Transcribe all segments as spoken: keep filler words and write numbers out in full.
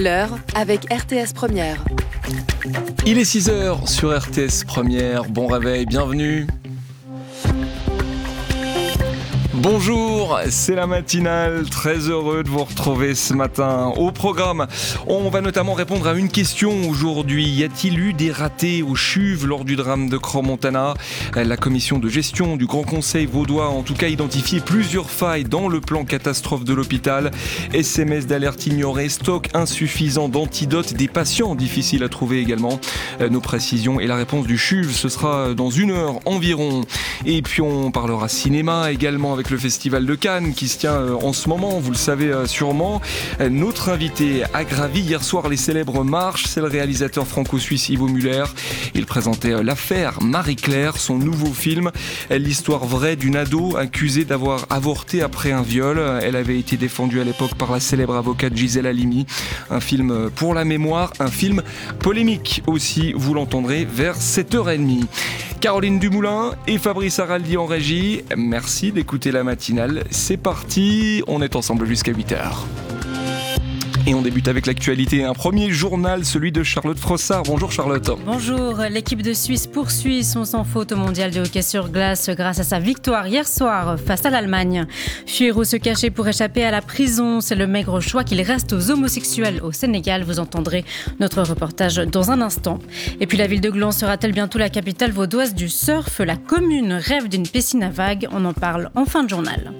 L'heure avec R T S Première. Il est six heures sur R T S Première. Bon réveil, bienvenue. Bonjour, c'est la matinale, très heureux de vous retrouver ce matin. Au programme, on va notamment répondre à une question aujourd'hui. Y a-t-il eu des ratés au CHUV lors du drame de Crans-Montana ? La commission de gestion du Grand Conseil vaudois a en tout cas identifié plusieurs failles dans le plan catastrophe de l'hôpital. S M S d'alerte ignorée, stock insuffisant d'antidotes, des patients difficiles à trouver également. Nos précisions et la réponse du CHUV, ce sera dans une heure environ. Et puis on parlera cinéma également avec le Festival de Cannes qui se tient en ce moment, vous le savez sûrement. Notre invité a gravi hier soir les célèbres marches, c'est le réalisateur franco-suisse Ivo Müller. Il présentait L'affaire Marie-Claire, son nouveau film, l'histoire vraie d'une ado accusée d'avoir avorté après un viol. Elle avait été défendue à l'époque par la célèbre avocate Gisèle Halimi. Un film pour la mémoire, un film polémique aussi, vous l'entendrez vers sept heures trente. Caroline Dumoulin et Fabrice Araldi en régie. Merci d'écouter la matinale. C'est parti, on est ensemble jusqu'à huit heures. Et on débute avec l'actualité. Un premier journal, celui de Charlotte Frossard. Bonjour Charlotte. Bonjour. L'équipe de Suisse poursuit son sans faute au mondial de hockey sur glace grâce à sa victoire hier soir face à l'Allemagne. Fuir ou se cacher pour échapper à la prison, c'est le maigre choix qu'il reste aux homosexuels au Sénégal. Vous entendrez notre reportage dans un instant. Et puis la ville de Gland sera-t-elle bientôt la capitale vaudoise du surf ? La commune rêve d'une piscine à vagues. On en parle en fin de journal.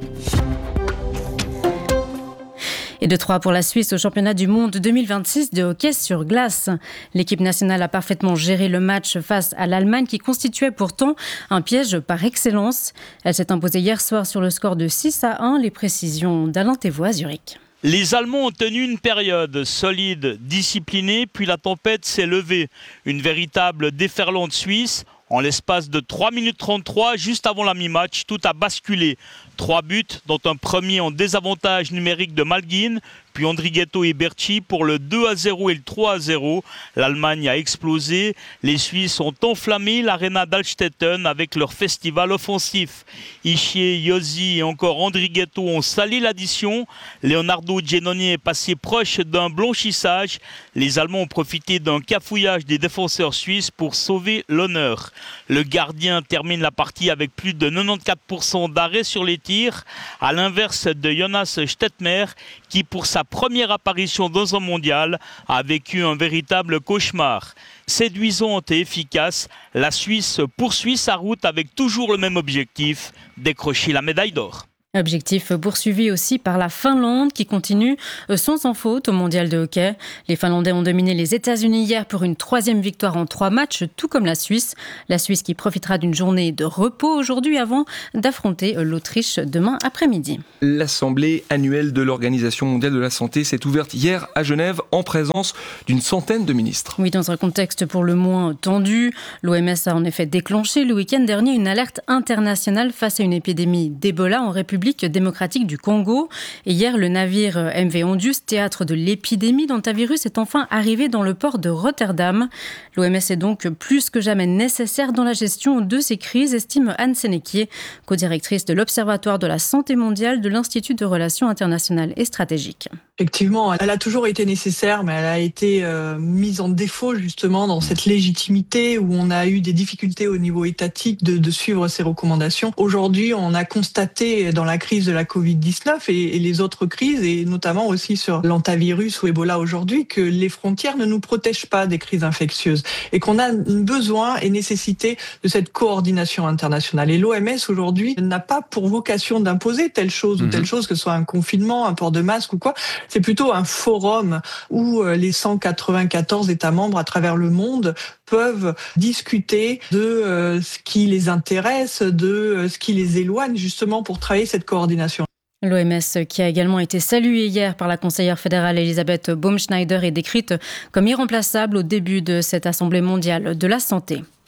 Et de trois pour la Suisse au championnat du monde deux mille vingt-six de hockey sur glace. L'équipe nationale a parfaitement géré le match face à l'Allemagne qui constituait pourtant un piège par excellence. Elle s'est imposée hier soir sur le score de six à un. Les précisions d'Alain Thévois à Zurich. Les Allemands ont tenu une période solide, disciplinée, puis la tempête s'est levée. Une véritable déferlante suisse. En l'espace de trois minutes trente-trois, juste avant la mi-match, tout a basculé. Trois buts, dont un premier en désavantage numérique de Malguin, puis Andrighetto et Berchi pour le deux à zéro et le trois à zéro. L'Allemagne a explosé. Les Suisses ont enflammé l'aréna d'Alstetten avec leur festival offensif. Ischier, Yossi et encore Andrighetto ont sali l'addition. Leonardo Giannoni est passé proche d'un blanchissage. Les Allemands ont profité d'un cafouillage des défenseurs suisses pour sauver l'honneur. Le gardien termine la partie avec plus de quatre-vingt-quatorze pour cent d'arrêt sur les tirs, à l'inverse de Jonas Stettmer, qui pour sa première apparition dans un mondial a vécu un véritable cauchemar. Séduisante et efficace, la Suisse poursuit sa route avec toujours le même objectif, décrocher la médaille d'or. Objectif poursuivi aussi par la Finlande qui continue sans sans faute au mondial de hockey. Les Finlandais ont dominé les États-Unis hier pour une troisième victoire en trois matchs, tout comme la Suisse. La Suisse qui profitera d'une journée de repos aujourd'hui avant d'affronter l'Autriche demain après-midi. L'Assemblée annuelle de l'Organisation mondiale de la santé s'est ouverte hier à Genève en présence d'une centaine de ministres. Oui, dans un contexte pour le moins tendu, l'O M S a en effet déclenché le week-end dernier une alerte internationale face à une épidémie d'Ebola en République démocratique du Congo. Et hier, le navire M V Ondus, théâtre de l'épidémie d'hantavirus, est enfin arrivé dans le port de Rotterdam. L'O M S est donc plus que jamais nécessaire dans la gestion de ces crises, estime Anne Sénéquier, co-directrice de l'Observatoire de la santé mondiale de l'Institut de relations internationales et stratégiques. Effectivement, elle a toujours été nécessaire, mais elle a été euh, mise en défaut justement dans cette légitimité où on a eu des difficultés au niveau étatique de, de suivre ces recommandations. Aujourd'hui, on a constaté dans la crise de la covid dix-neuf et, et les autres crises, et notamment aussi sur l'hantavirus ou Ebola aujourd'hui, que les frontières ne nous protègent pas des crises infectieuses et qu'on a besoin et nécessité de cette coordination internationale. Et l'O M S aujourd'hui n'a pas pour vocation d'imposer telle chose mmh. ou telle chose, que ce soit un confinement, un port de masque ou quoi. C'est plutôt un forum où les cent quatre-vingt-quatorze États membres à travers le monde peuvent discuter de euh, ce qui les intéresse, de euh, ce qui les éloigne, justement pour travailler cette coordination. L'O M S qui a également été saluée hier par la conseillère fédérale Elisabeth Baumschneider est décrite comme irremplaçable au début de cette Assemblée mondiale de la santé.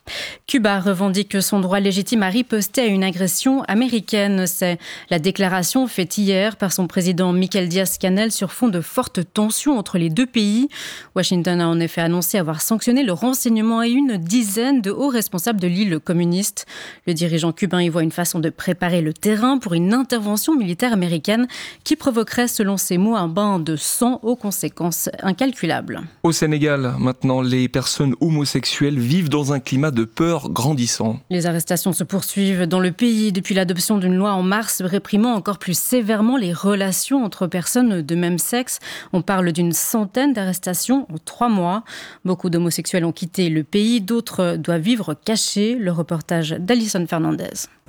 Cuba revendique son droit légitime à riposter à une agression américaine. C'est la déclaration faite hier par son président Miguel Díaz-Canel sur fond de fortes tensions entre les deux pays. Washington a en effet annoncé avoir sanctionné le renseignement et une dizaine de hauts responsables de l'île communiste. Le dirigeant cubain y voit une façon de préparer le terrain pour une intervention militaire américaine qui provoquerait, selon ses mots, un bain de sang aux conséquences incalculables. Au Sénégal, maintenant, les personnes homosexuelles vivent dans un climat de peur grandissant. Les arrestations se poursuivent dans le pays depuis l'adoption d'une loi en mars réprimant encore plus sévèrement les relations entre personnes de même sexe. On parle d'une centaine d'arrestations en trois mois. Beaucoup d'homosexuels ont quitté le pays, d'autres doivent vivre cachés. Le reportage d'Alison Fernandez.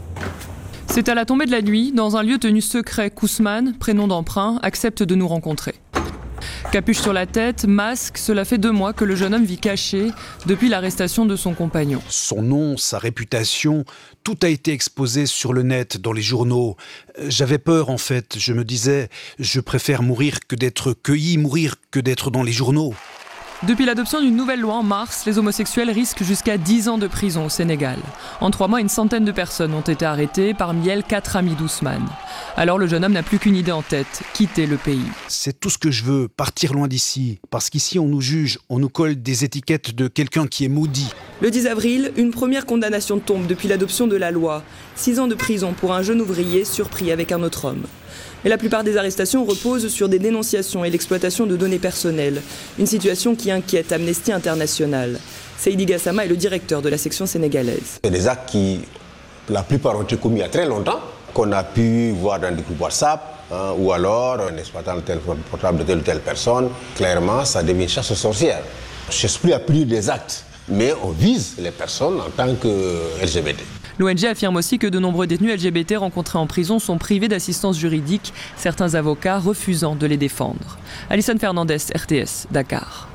C'est à la tombée de la nuit, dans un lieu tenu secret qu'Ousmane, prénom d'emprunt, accepte de nous rencontrer. Capuche sur la tête, masque, cela fait deux mois que le jeune homme vit caché depuis l'arrestation de son compagnon. Son nom, sa réputation, tout a été exposé sur le net, dans les journaux. J'avais peur en fait, je me disais, je préfère mourir que d'être cueilli, mourir que d'être dans les journaux. Depuis l'adoption d'une nouvelle loi en mars, les homosexuels risquent jusqu'à dix ans de prison au Sénégal. En trois mois, une centaine de personnes ont été arrêtées, parmi elles quatre amis d'Ousmane. Alors le jeune homme n'a plus qu'une idée en tête, quitter le pays. C'est tout ce que je veux, partir loin d'ici. Parce qu'ici on nous juge, on nous colle des étiquettes de quelqu'un qui est maudit. Le dix avril, une première condamnation tombe depuis l'adoption de la loi. Six ans de prison pour un jeune ouvrier surpris avec un autre homme. Mais la plupart des arrestations reposent sur des dénonciations et l'exploitation de données personnelles. Une situation qui inquiète Amnesty International. Seydi Gassama est le directeur de la section sénégalaise. C'est des actes qui, la plupart ont été commis il y a très longtemps, qu'on a pu voir dans des groupes WhatsApp, hein, ou alors en exploitant le téléphone portable de telle ou telle personne. Clairement, ça devient une chasse aux sorcières. On ne cherche plus à punir des actes, mais on vise les personnes en tant que L G B T. L'O N G affirme aussi que de nombreux détenus L G B T rencontrés en prison sont privés d'assistance juridique, certains avocats refusant de les défendre. Alison Fernandez, R T S, Dakar.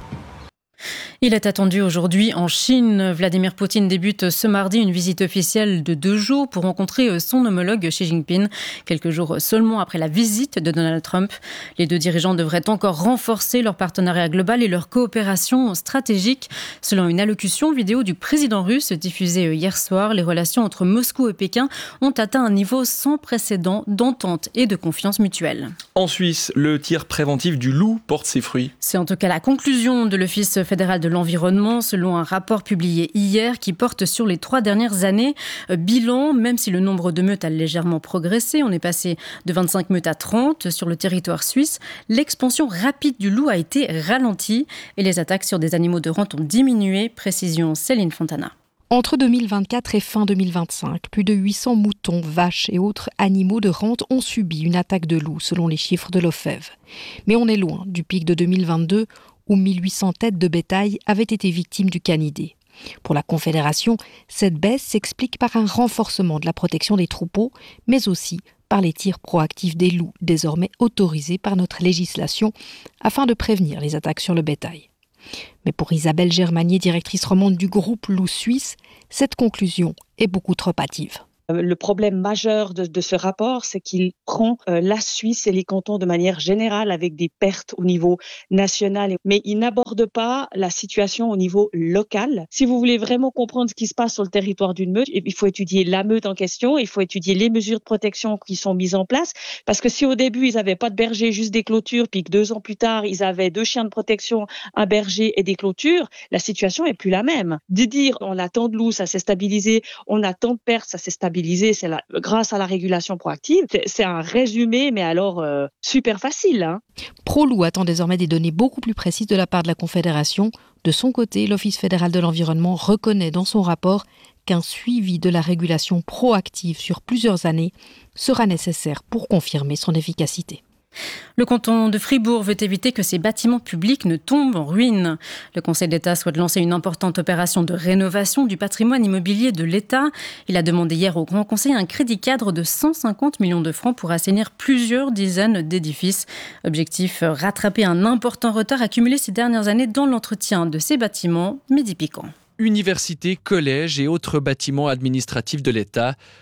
Il est attendu aujourd'hui en Chine. Vladimir Poutine débute ce mardi une visite officielle de deux jours pour rencontrer son homologue Xi Jinping, quelques jours seulement après la visite de Donald Trump. Les deux dirigeants devraient encore renforcer leur partenariat global et leur coopération stratégique. Selon une allocution vidéo du président russe diffusée hier soir, les relations entre Moscou et Pékin ont atteint un niveau sans précédent d'entente et de confiance mutuelle. En Suisse, le tir préventif du loup porte ses fruits. C'est en tout cas la conclusion de l'Office fédéral de l'environnement, selon un rapport publié hier qui porte sur les trois dernières années. Bilan, même si le nombre de meutes a légèrement progressé, on est passé de vingt-cinq meutes à trente sur le territoire suisse, l'expansion rapide du loup a été ralentie et les attaques sur des animaux de rente ont diminué. Précision Céline Fontana. Entre deux mille vingt-quatre et fin deux mille vingt-cinq, plus de huit cents moutons, vaches et autres animaux de rente ont subi une attaque de loup, selon les chiffres de l'O F E V. Mais on est loin du pic de deux mille vingt-deux, où mille huit cents têtes de bétail avaient été victimes du canidé. Pour la Confédération, cette baisse s'explique par un renforcement de la protection des troupeaux, mais aussi par les tirs proactifs des loups, désormais autorisés par notre législation, afin de prévenir les attaques sur le bétail. Mais pour Isabelle Germanier, directrice romande du groupe Loup Suisse, cette conclusion est beaucoup trop hâtive. Le problème majeur de, de ce rapport, c'est qu'il prend euh, la Suisse et les cantons de manière générale avec des pertes au niveau national, mais il n'aborde pas la situation au niveau local. Si vous voulez vraiment comprendre ce qui se passe sur le territoire d'une meute, il faut étudier la meute en question, il faut étudier les mesures de protection qui sont mises en place, parce que si au début ils n'avaient pas de berger, juste des clôtures, puis que deux ans plus tard ils avaient deux chiens de protection, un berger et des clôtures, la situation est plus la même. De dire on a tant de loups, ça s'est stabilisé, on a tant de pertes, ça s'est stabilisé, c'est la, grâce à la régulation proactive. C'est, c'est un résumé, mais alors euh, super facile. Hein. ProLoup attend désormais des données beaucoup plus précises de la part de la Confédération. De son côté, l'Office fédéral de l'environnement reconnaît dans son rapport qu'un suivi de la régulation proactive sur plusieurs années sera nécessaire pour confirmer son efficacité. Le canton de Fribourg veut éviter que ces bâtiments publics ne tombent en ruine. Le Conseil d'État souhaite lancer une importante opération de rénovation du patrimoine immobilier de l'État. Il a demandé hier au Grand Conseil un crédit cadre de cent cinquante millions de francs pour assainir plusieurs dizaines d'édifices. Objectif, rattraper un important retard accumulé ces dernières années dans l'entretien de ces bâtiments. Midi Piquant. Universités, collèges et autres bâtiments administratifs de l'État.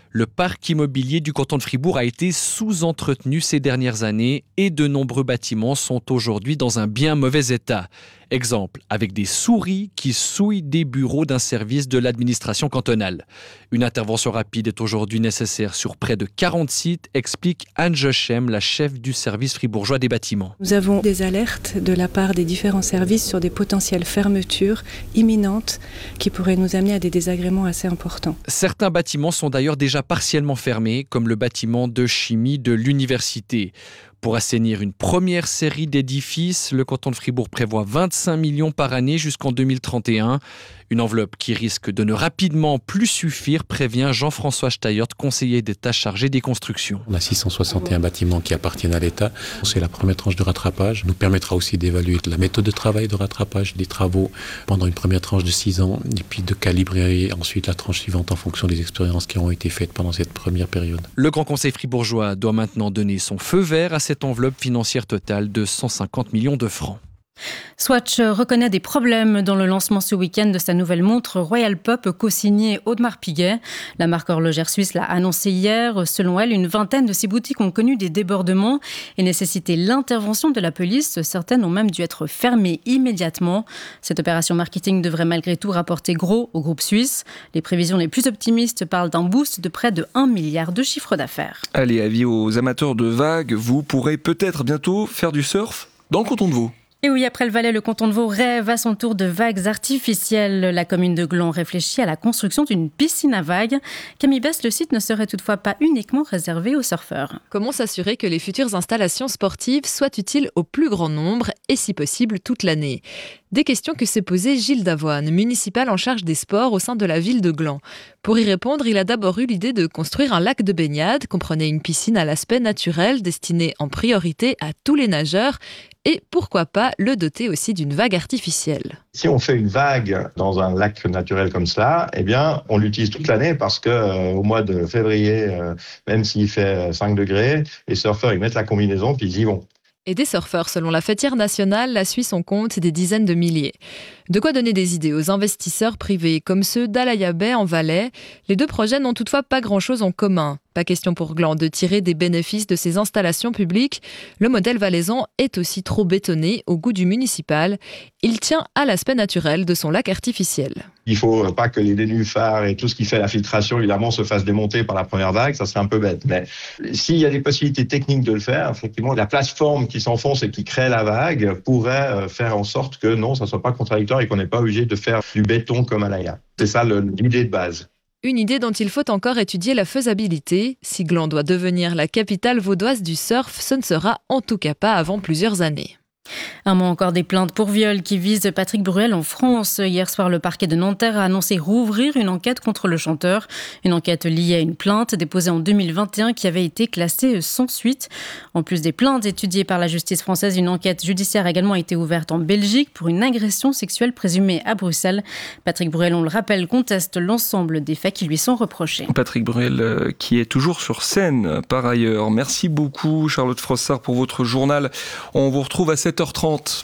Le parc immobilier du canton de Fribourg a été sous-entretenu ces dernières années et de nombreux bâtiments sont aujourd'hui dans un bien mauvais état. Exemple, avec des souris qui souillent des bureaux d'un service de l'administration cantonale. Une intervention rapide est aujourd'hui nécessaire sur près de quarante sites, explique Anne Jochem, la chef du service fribourgeois des bâtiments. Nous avons des alertes de la part des différents services sur des potentielles fermetures imminentes qui pourraient nous amener à des désagréments assez importants. Certains bâtiments sont d'ailleurs déjà partiellement fermés, comme le bâtiment de chimie de l'université. Pour assainir une première série d'édifices, le canton de Fribourg prévoit vingt-cinq millions par année jusqu'en deux mille trente et un. Une enveloppe qui risque de ne rapidement plus suffire, prévient Jean-François Steyert, conseiller d'État chargé des constructions. On a six cent soixante et un bâtiments qui appartiennent à l'État. C'est la première tranche de rattrapage. Nous permettra aussi d'évaluer la méthode de travail de rattrapage des travaux pendant une première tranche de six ans et puis de calibrer ensuite la tranche suivante en fonction des expériences qui ont été faites pendant cette première période. Le Grand Conseil fribourgeois doit maintenant donner son feu vert à cette enveloppe financière totale de cent cinquante millions de francs. Swatch reconnaît des problèmes dans le lancement ce week-end de sa nouvelle montre Royal Pop co-signée Audemars Piguet. La marque horlogère suisse l'a annoncé hier. Selon elle, une vingtaine de ses boutiques ont connu des débordements et nécessité l'intervention de la police. Certaines ont même dû être fermées immédiatement. Cette opération marketing devrait malgré tout rapporter gros au groupe suisse. Les prévisions les plus optimistes parlent d'un boost de près de un milliard de chiffre d'affaires. Allez, avis aux amateurs de vagues, vous pourrez peut-être bientôt faire du surf dans le canton de Vaud. Et oui, après le Valais, le canton de Vaud rêve à son tour de vagues artificielles. La commune de Gland réfléchit à la construction d'une piscine à vagues. Camille Bess, le site ne serait toutefois pas uniquement réservé aux surfeurs. Comment s'assurer que les futures installations sportives soient utiles au plus grand nombre et si possible toute l'année ? Des questions que s'est posée Gilles Davoine, municipal en charge des sports au sein de la ville de Gland. Pour y répondre, il a d'abord eu l'idée de construire un lac de baignade, comprenait une piscine à l'aspect naturel destinée en priorité à tous les nageurs et pourquoi pas le doter aussi d'une vague artificielle. Si on fait une vague dans un lac naturel comme cela, eh bien, on l'utilise toute l'année parce que euh, au mois de février, euh, même s'il fait cinq degrés, les surfeurs ils mettent la combinaison puis ils y vont. Et des surfeurs, selon la fêtière nationale, la Suisse en compte des dizaines de milliers. De quoi donner des idées aux investisseurs privés, comme ceux d'Alaya Bay en Valais. Les deux projets n'ont toutefois pas grand-chose en commun. Pas question pour Gland de tirer des bénéfices de ces installations publiques. Le modèle valaisan est aussi trop bétonné au goût du municipal. Il tient à l'aspect naturel de son lac artificiel. Il ne faut pas que les nénuphars et tout ce qui fait la filtration, évidemment, se fassent démonter par la première vague. Ça serait un peu bête. Mais s'il y a des possibilités techniques de le faire, effectivement, la plateforme qui s'enfonce et qui crée la vague pourrait faire en sorte que non, ça ne soit pas contradictoire et qu'on n'est pas obligé de faire du béton comme à Alaya. C'est ça le, l'idée de base. Une idée dont il faut encore étudier la faisabilité. Si Gland doit devenir la capitale vaudoise du surf, ce ne sera en tout cas pas avant plusieurs années. Un mot encore des plaintes pour viol qui visent Patrick Bruel en France. Hier soir, le parquet de Nanterre a annoncé rouvrir une enquête contre le chanteur. Une enquête liée à une plainte déposée en deux mille vingt et un qui avait été classée sans suite. En plus des plaintes étudiées par la justice française, une enquête judiciaire a également été ouverte en Belgique pour une agression sexuelle présumée à Bruxelles. Patrick Bruel, on le rappelle, conteste l'ensemble des faits qui lui sont reprochés. Patrick Bruel euh, qui est toujours sur scène par ailleurs. Merci beaucoup Charlotte Frossard pour votre journal. On vous retrouve à sept heures trente.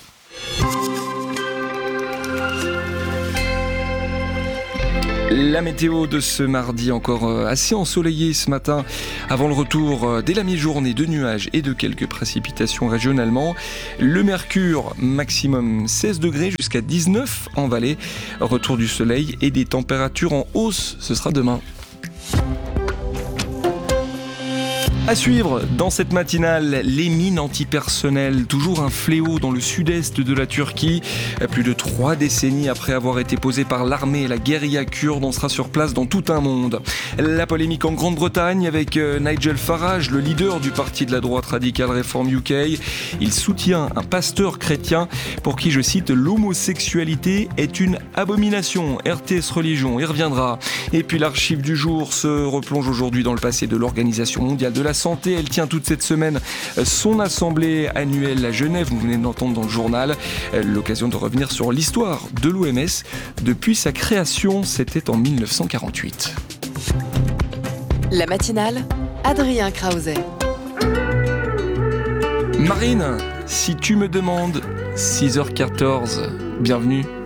La météo de ce mardi encore assez ensoleillé ce matin avant le retour dès la mi-journée de nuages et de quelques précipitations régionalement. Le mercure maximum seize degrés jusqu'à dix-neuf en Valais. Retour du soleil et des températures en hausse, ce sera demain. À suivre dans cette matinale, les mines antipersonnelles, toujours un fléau dans le sud-est de la Turquie. Plus de trois décennies après avoir été posées par l'armée et la guérilla kurde, on sera sur place dans tout un monde. La polémique en Grande-Bretagne avec Nigel Farage, le leader du parti de la droite radicale Reform U K. Il soutient un pasteur chrétien pour qui, je cite, l'homosexualité est une abomination. R T S Religion y reviendra. Et puis l'archive du jour se replonge aujourd'hui dans le passé de l'Organisation mondiale de la santé. Elle tient toute cette semaine son assemblée annuelle à Genève. Vous venez d'entendre dans le journal l'occasion de revenir sur l'histoire de l'O M S. Depuis sa création, c'était en mille neuf cent quarante-huit. La matinale, Adrien Krause. Marine, si tu me demandes, six heures quatorze, bienvenue.